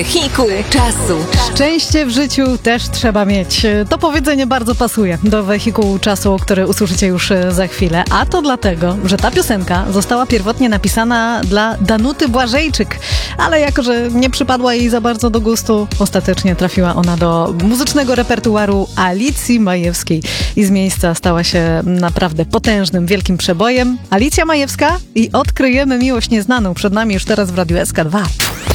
Wehikuł czasu. Szczęście w życiu też trzeba mieć. To powiedzenie bardzo pasuje do wehikułu czasu, który usłyszycie już za chwilę. A to dlatego, że ta piosenka została pierwotnie napisana dla Danuty Błażejczyk. Ale jako, że nie przypadła jej za bardzo do gustu, ostatecznie trafiła ona do muzycznego repertuaru Alicji Majewskiej. I z miejsca stała się naprawdę potężnym, wielkim przebojem. Alicja Majewska i Odkryjemy miłość nieznaną. Przed nami już teraz w Radiu SK2.